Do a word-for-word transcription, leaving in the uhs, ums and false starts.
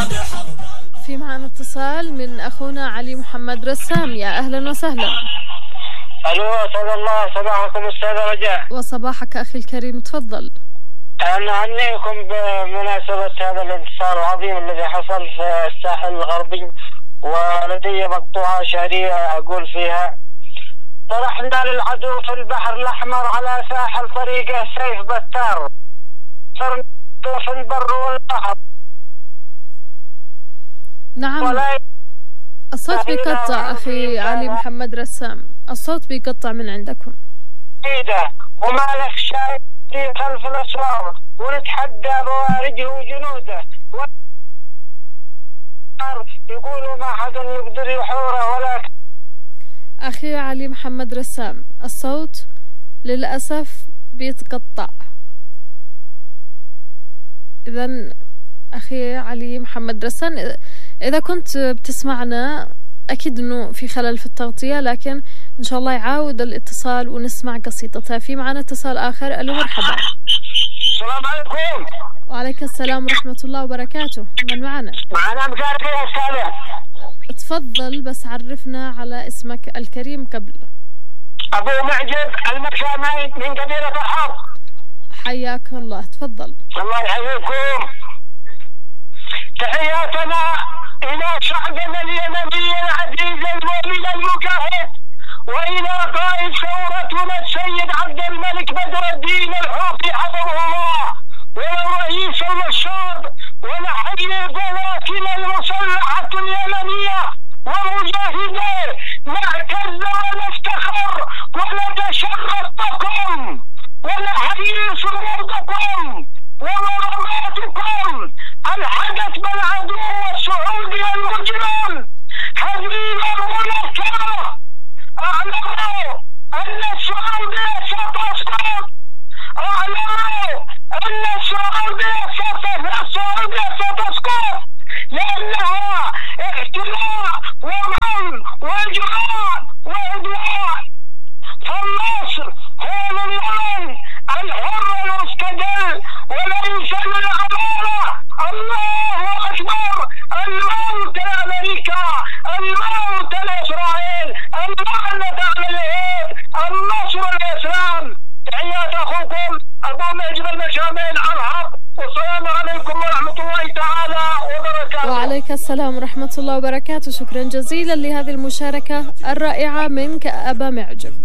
في معنا اتصال من أخونا علي محمد رسام. يا أهلا وسهلا. ألو، أسعد الله صباحكم أستاذ رجاء. وصباحك أخي الكريم، تفضل. أنا أهنيكم بمناسبة هذا الانتصار العظيم الذي حصل في الساحل الغربي، ولدي مقطوعة شعرية أقول فيها: طرحنا للعدو في البحر الأحمر على ساحل طريقه سيف بتار، صرنا في البر والبحر. نعم، الصوت بيقطع أخي علي محمد رسام، الصوت بيقطع من عندكم. وما لك شايف خلف الأسوار، ونتحدى بوارجه وجنوده، يقولوا ما حدا يقدر يحوره. ولكن أخي علي محمد رسام، الصوت للأسف بيتقطع. إذن أخي علي محمد رسام، إذا كنت بتسمعنا أكيد أنه في خلل في التغطية، لكن إن شاء الله يعاود الاتصال ونسمع قصيدتها. في معنا اتصال آخر. ألو، مرحبا. السلام عليكم. وعليك السلام ورحمة الله وبركاته. من معنا؟ معنا مشاركة يا أستاذ. تفضل، بس عرفنا على اسمك الكريم قبل. أبو معجب المكشامي من قبيلة الحرب. حياك الله، تفضل. الله يحييكم. تحياتنا إلى شعبنا اليمني العزيز المؤمن المجاهد، وإلى قائد ثورتنا السيد عبد الملك بدر الدين الحوثي حفظه الله، والرئيس النشاط، ونحيي قواتنا المسلحة اليمنية ومجاهديه. نعتز ونفتخر ونتشرف بكم، ونحيي صمودكم ومراماتكم. الحدث بالعدو السعودي المجرم هزيم المنكرة. اعلموا ان السعودية ستسقط، اعلموا ان السعودية السعودية ستسقط لانها احتلال وظلم واجرام وعدوان. فالنصر هو لليمن الحر المستقل وليس للعمالة. الله اكبر. الموت لامريكا، الموت لاسرائيل، اللعنة على اليهود، النصر الاسلام. تحيات اخوكم ابو معجب المشامي الحرب، والسلام عليكم ورحمة الله تعالى وبركاته. وعليك السلام ورحمة الله وبركاته. شكرا جزيلا لهذه المشاركة الرائعة منك أبا معجب.